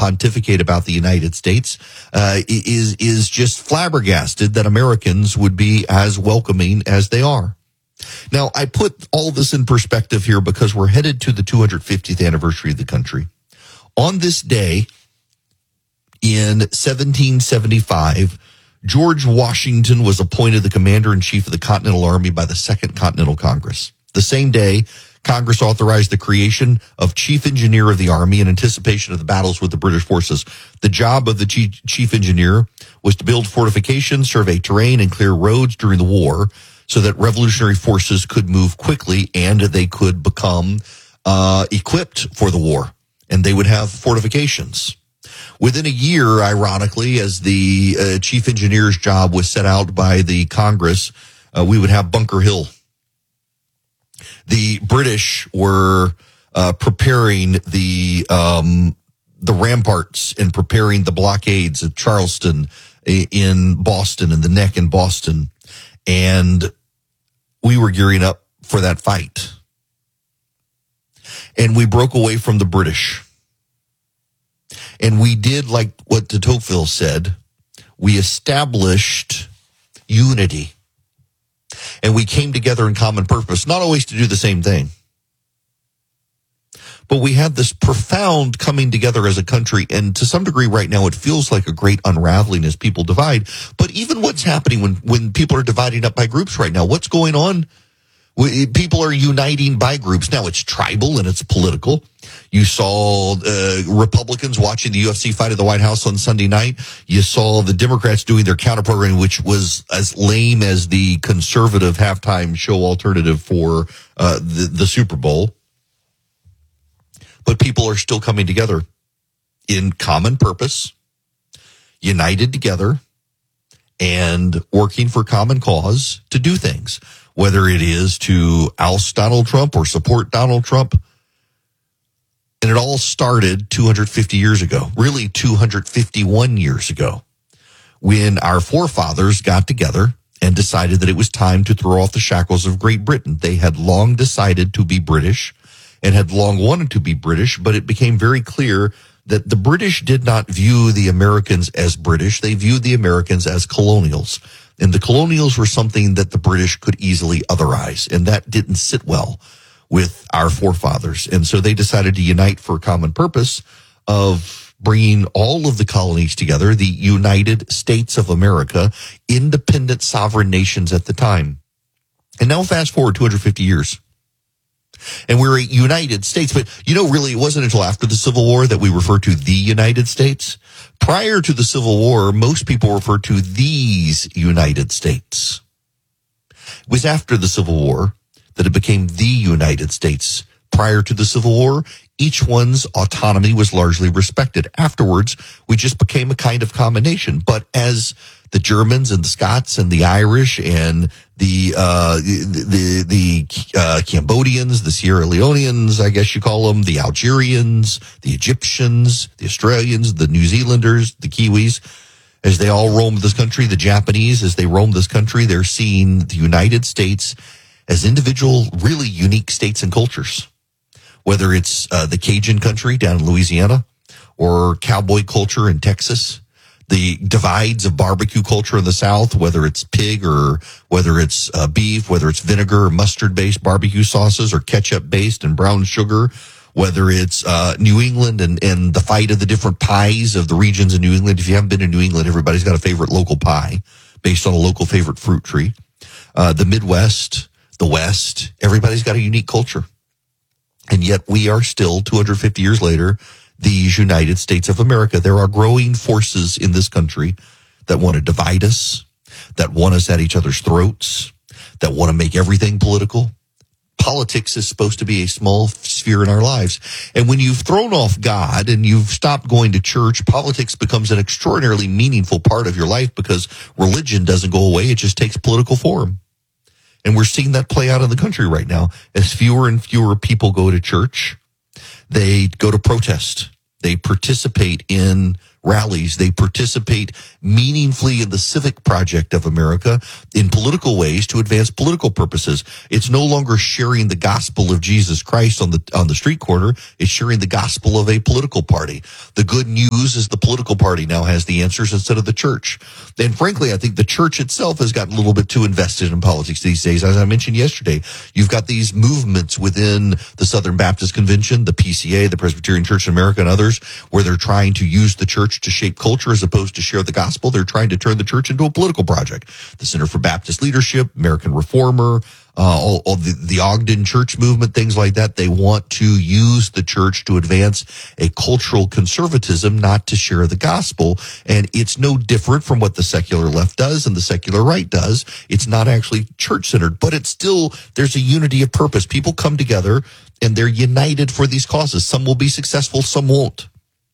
pontificate about the United States, is just flabbergasted that Americans would be as welcoming as they are. Now, I put all this in perspective here because we're headed to the 250th anniversary of the country. On this day, in 1775, George Washington was appointed the commander-in-chief of the Continental Army by the Second Continental Congress. The same day, Congress authorized the creation of chief engineer of the Army in anticipation of the battles with the British forces. The job of the chief engineer was to build fortifications, survey terrain, and clear roads during the war so that revolutionary forces could move quickly and they could become equipped for the war, and they would have fortifications. Within a year, ironically, as the chief engineer's job was set out by the Congress, we would have Bunker Hill. The British were preparing the ramparts and preparing the blockades of Charleston in Boston and the Neck in Boston, and we were gearing up for that fight. And we broke away from the British. And we did like what de Tocqueville said. We established unity. And we came together in common purpose, not always to do the same thing. But we had this profound coming together as a country. And to some degree right now, it feels like a great unraveling as people divide. But even what's happening when people are dividing up by groups right now, what's going on? People are uniting by groups. Now it's tribal and it's political. You saw Republicans watching the UFC fight at the White House on Sunday night. You saw the Democrats doing their counter-programming, which was as lame as the conservative halftime show alternative for the Super Bowl. But people are still coming together in common purpose, united together, and working for common cause to do things, whether it is to oust Donald Trump or support Donald Trump. And it all started 250 years ago, really 251 years ago, when our forefathers got together and decided that it was time to throw off the shackles of Great Britain. They had long decided to be British and had long wanted to be British, but it became very clear that the British did not view the Americans as British. They viewed the Americans as colonials. And the colonials were something that the British could easily otherize, and that didn't sit well with our forefathers. And so they decided to unite for a common purpose of bringing all of the colonies together, the United States of America, independent sovereign nations at the time. And now fast forward 250 years. And we're a United States, but really it wasn't until after the Civil War that we refer to the United States. Prior to the Civil War, most people referred to these United States. It was after the Civil War that it became the United States. Prior to the Civil War, each one's autonomy was largely respected. Afterwards, we just became a kind of combination. But as the Germans and the Scots and the Irish and the Cambodians, the Sierra Leoneans, I guess you call them, the Algerians, the Egyptians, the Australians, the New Zealanders, the Kiwis, as they all roam this country, the Japanese, as they roam this country, they're seeing the United States as individual, really unique states and cultures. Whether it's the Cajun country down in Louisiana or cowboy culture in Texas, the divides of barbecue culture in the South, whether it's pig or whether it's beef, whether it's vinegar or mustard-based barbecue sauces or ketchup-based and brown sugar, whether it's New England and the fight of the different pies of the regions in New England. If you haven't been in New England, everybody's got a favorite local pie based on a local favorite fruit tree. The Midwest, the West, everybody's got a unique culture. And yet we are still, 250 years later, these United States of America. There are growing forces in this country that want to divide us, that want us at each other's throats, that want to make everything political. Politics is supposed to be a small sphere in our lives. And when you've thrown off God and you've stopped going to church, politics becomes an extraordinarily meaningful part of your life because religion doesn't go away. It just takes political form. And we're seeing that play out in the country right now. As fewer and fewer people go to church, they go to protest. They participate in rallies. They participate meaningfully in the civic project of America in political ways to advance political purposes. It's no longer sharing the gospel of Jesus Christ on the street corner. It's sharing the gospel of a political party. The good news is the political party now has the answers instead of the church. And frankly, I think the church itself has gotten a little bit too invested in politics these days. As I mentioned yesterday, you've got these movements within the Southern Baptist Convention, the PCA, the Presbyterian Church in America, and others, where they're trying to use the church to shape culture as opposed to share the gospel. They're trying to turn the church into a political project. The Center for Baptist Leadership, American Reformer, all the Ogden Church movement, things like that. They want to use the church to advance a cultural conservatism, not to share the gospel. And it's no different from what the secular left does and the secular right does. It's not actually church-centered, but it's still, there's a unity of purpose. People come together and they're united for these causes. Some will be successful, some won't.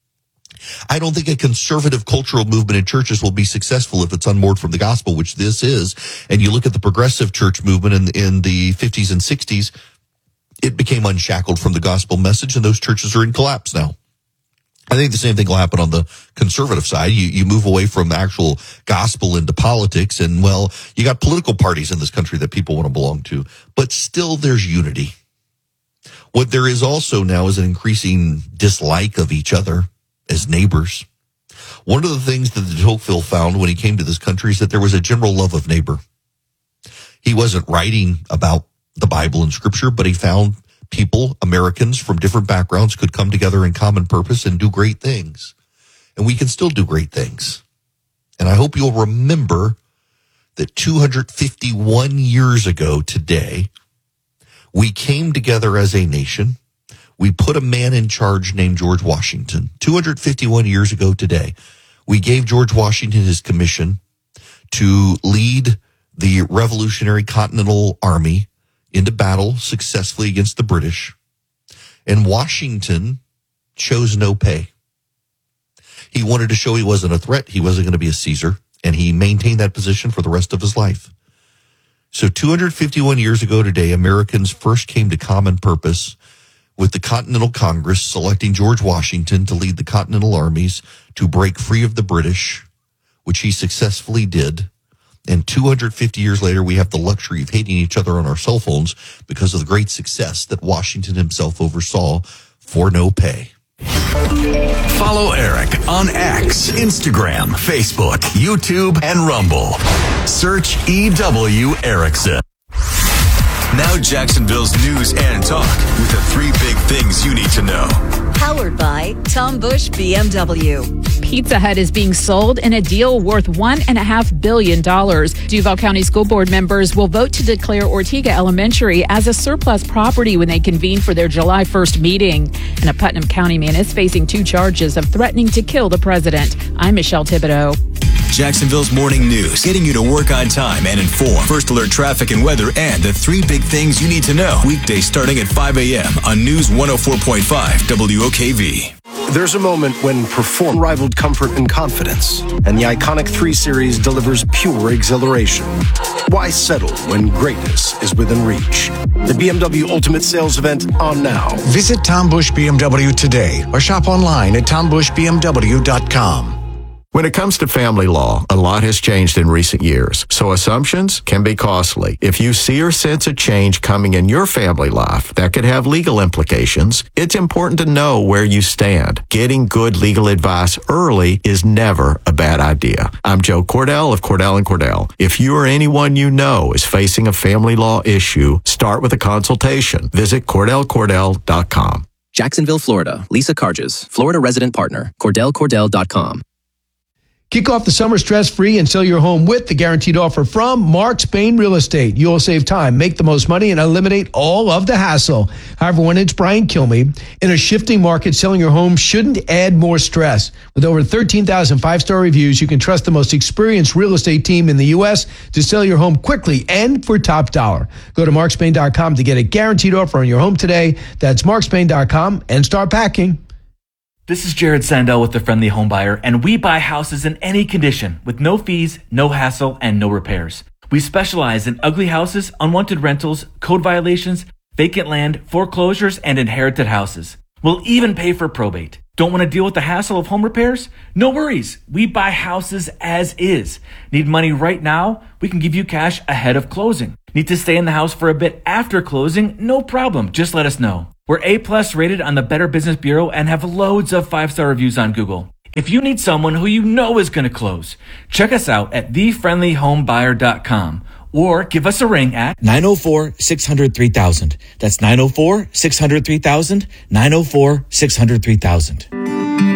I don't think a conservative cultural movement in churches will be successful if it's unmoored from the gospel, which this is. And you look at the progressive church movement in the 50s and 60s, it became unshackled from the gospel message, and those churches are in collapse now. I think the same thing will happen on the conservative side. You move away from actual gospel into politics, and, well, you got political parties in this country that people want to belong to, but still there's unity. What there is also now is an increasing dislike of each other as neighbors. One of the things that de Tocqueville found when he came to this country is that there was a general love of neighbor. He wasn't writing about the Bible and Scripture, but he found people, Americans from different backgrounds, could come together in common purpose and do great things. And we can still do great things. And I hope you'll remember that 251 years ago today, we came together as a nation. We put a man in charge named George Washington. 251 years ago today, we gave George Washington his commission to lead the Revolutionary Continental Army into battle successfully against the British. And Washington chose no pay. He wanted to show he wasn't a threat. He wasn't going to be a Caesar. And he maintained that position for the rest of his life. So 251 years ago today, Americans first came to common purpose with the Continental Congress selecting George Washington to lead the Continental armies to break free of the British, which he successfully did. And 250 years later, we have the luxury of hating each other on our cell phones because of the great success that Washington himself oversaw for no pay. Follow Eric on X, Instagram, Facebook, YouTube, and Rumble. Search EW Erickson. Now Jacksonville's news and talk with the three big things you need to know. Powered by Tom Bush BMW. Pizza Hut is being sold in a deal worth $1.5 billion. Duval County School Board members will vote to declare Ortega Elementary as a surplus property when they convene for their July 1st meeting. And a Putnam County man is facing 2 charges of threatening to kill the president. I'm Michelle Thibodeau. Jacksonville's morning news, getting you to work on time and informed. First alert traffic and weather and the three big things you need to know. Weekdays starting at 5 a.m. on News 104.5 WOKV. There's a moment when perform rivaled comfort and confidence, and the iconic 3 Series delivers pure exhilaration. Why settle when greatness is within reach? The BMW Ultimate Sales Event on now. Visit Tom Bush BMW today or shop online at tombushbmw.com. When it comes to family law, a lot has changed in recent years, so assumptions can be costly. If you see or sense a change coming in your family life that could have legal implications, it's important to know where you stand. Getting good legal advice early is never a bad idea. I'm Joe Cordell of Cordell & Cordell. If you or anyone you know is facing a family law issue, start with a consultation. Visit CordellCordell.com. Jacksonville, Florida. Lisa Carges, Florida resident partner. CordellCordell.com. Kick off the summer stress-free and sell your home with the guaranteed offer from Mark Spain Real Estate. You'll save time, make the most money, and eliminate all of the hassle. Hi, everyone. It's Brian Kilmeade. In a shifting market, selling your home shouldn't add more stress. With over 13,000 5-star reviews, you can trust the most experienced real estate team in the U.S. to sell your home quickly and for top dollar. Go to markspain.com to get a guaranteed offer on your home today. That's markspain.com and start packing. This is Jared Sandell with The Friendly Home Buyer, and we buy houses in any condition with no fees, no hassle, and no repairs. We specialize in ugly houses, unwanted rentals, code violations, vacant land, foreclosures, and inherited houses. We'll even pay for probate. Don't want to deal with the hassle of home repairs? No worries. We buy houses as is. Need money right now? We can give you cash ahead of closing. Need to stay in the house for a bit after closing? No problem. Just let us know. We're A+ rated on the Better Business Bureau and have loads of 5-star reviews on Google. If you need someone who you know is going to close, check us out at thefriendlyhomebuyer.com or give us a ring at 904-600-3000. That's 904-600-3000, 904-600-3000.